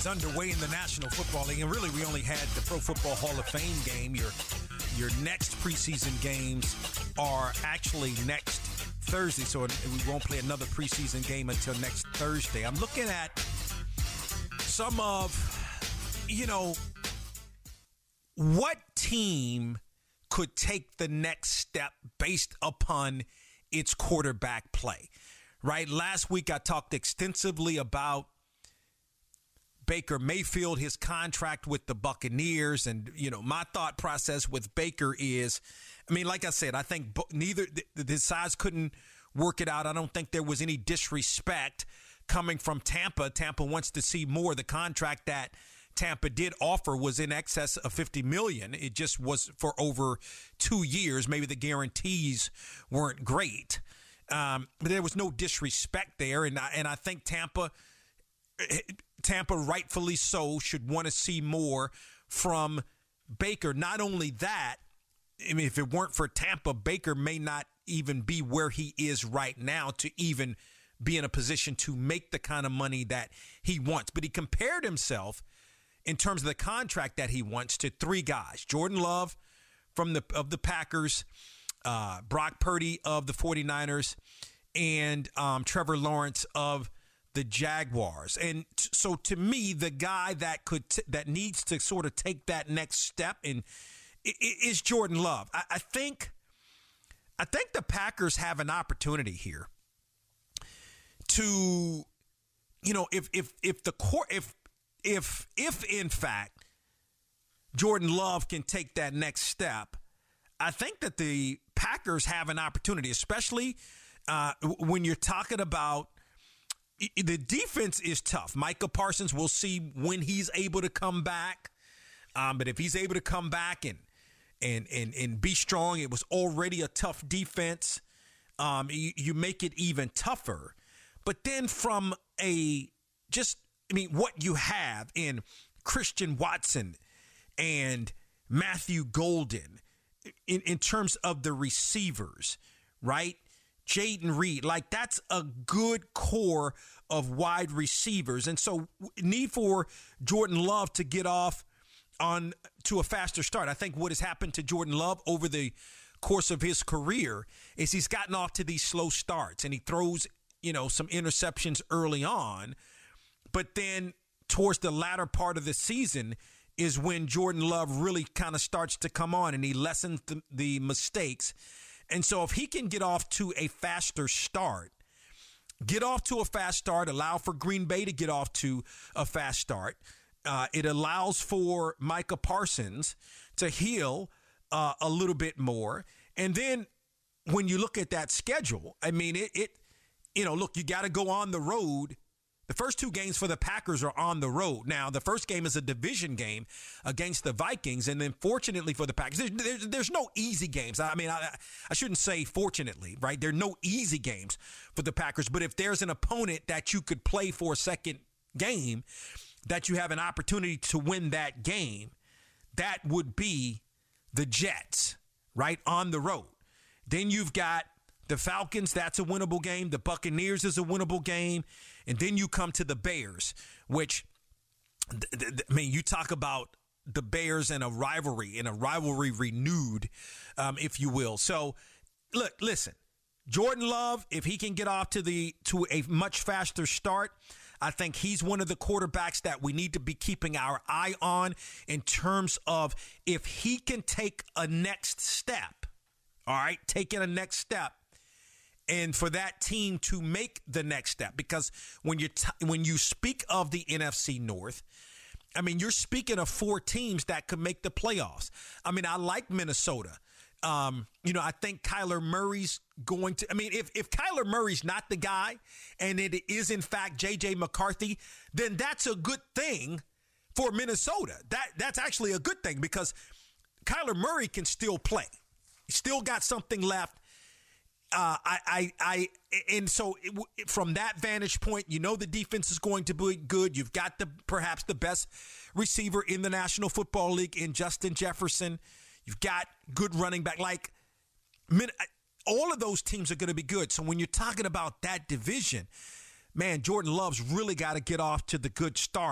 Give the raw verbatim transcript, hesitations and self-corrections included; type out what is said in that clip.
is underway in the National Football League, and really we only had the Pro Football Hall of Fame game. Your your next preseason games are actually next Thursday, so we won't play another preseason game until next Thursday. I'm looking at some of, you know, what team could take the next step based upon its quarterback play, right? Last week I talked extensively about Baker Mayfield, his contract with the Buccaneers. And, you know, my thought process with Baker is, I mean, like I said, I think neither the sides couldn't work it out. I don't think there was any disrespect coming from Tampa. Tampa wants to see more. The contract that Tampa did offer was in excess of fifty million dollars. It just was for over two years. Maybe the guarantees weren't great. Um, but there was no disrespect there. And I, and I think Tampa Tampa, rightfully so, should want to see more from Baker. Not only that, I mean, if it weren't for Tampa, Baker may not even be where he is right now to even be in a position to make the kind of money that he wants. But he compared himself in terms of the contract that he wants to three guys: Jordan Love from the of the Packers, uh, Brock Purdy of the 49ers, and um, Trevor Lawrence of the Jaguars. And t- so to me, the guy that could t- that needs to sort of take that next step in I- I- is Jordan Love. I-, I think I think the Packers have an opportunity here to, you know, if if if the core if if if in fact Jordan Love can take that next step, I think that the Packers have an opportunity, especially uh, when you're talking about the defense is tough. Micah Parsons, we'll see when he's able to come back. Um, but if he's able to come back and and and and be strong, it was already a tough defense. Um, you, you make it even tougher. But then from a just, I mean, what you have in Christian Watson and Matthew Golden in, in terms of the receivers, right? Jaden Reed, like that's a good core of wide receivers. And so need for Jordan Love to get off on to a faster start. I think what has happened to Jordan Love over the course of his career is he's gotten off to these slow starts and he throws, you know, some interceptions early on. But then towards the latter part of the season is when Jordan Love really kind of starts to come on and he lessens the, the mistakes. And so if he can get off to a faster start, get off to a fast start, allow for Green Bay to get off to a fast start, uh, it allows for Micah Parsons to heal uh, a little bit more. And then when you look at that schedule, I mean, it, it you know, look, you got to go on the road. The first two games for the Packers are on the road. Now, the first game is a division game against the Vikings. And then fortunately for the Packers, there's, there's, there's no easy games. I mean, I, I shouldn't say fortunately, right? There are no easy games for the Packers. But if there's an opponent that you could play for a second game, that you have an opportunity to win that game, that would be the Jets, right? On the road. Then you've got the Falcons, that's a winnable game. The Buccaneers is a winnable game. And then you come to the Bears, which, th- th- I mean, you talk about the Bears and a rivalry, and a rivalry renewed, um, if you will. So, look, listen, Jordan Love, if he can get off to the to a much faster start, I think he's one of the quarterbacks that we need to be keeping our eye on in terms of if he can take a next step, all right, taking a next step. And for that team to make the next step, because when you t- when you speak of the N F C North, I mean, you're speaking of four teams that could make the playoffs. I mean, I like Minnesota. Um, you know, I think Kyler Murray's going to, I mean, if, if Kyler Murray's not the guy and it is in fact J J McCarthy, then that's a good thing for Minnesota. That that's actually a good thing because Kyler Murray can still play. He's still got something left. Uh, I, I, I, and so it, from that vantage point, you know the defense is going to be good. You've got the perhaps the best receiver in the National Football League in Justin Jefferson. You've got good running back. Like, all of those teams are going to be good. So when you're talking about that division, man, Jordan Love's really got to get off to the good start.